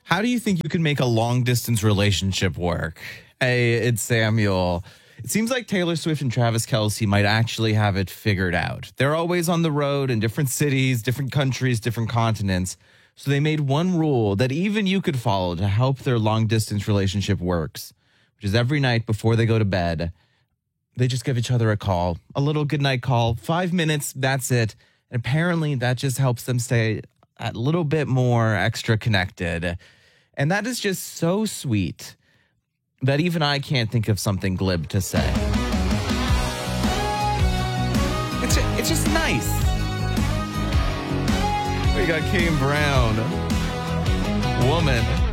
How do you think you can make a long distance relationship work? Hey, it's Samuel. It seems like Taylor Swift and Travis Kelce might actually have it figured out. They're always on the road in different cities, different countries, different continents. So they made one rule that even you could follow to help their long distance relationship works, which is every night before they go to bed, they just give each other a call, a little goodnight call, 5 minutes, that's it. And apparently that just helps them stay a little bit more extra connected. And that is just so sweet that even I can't think of something glib to say. It's just nice. We got Kane Brown, Woman.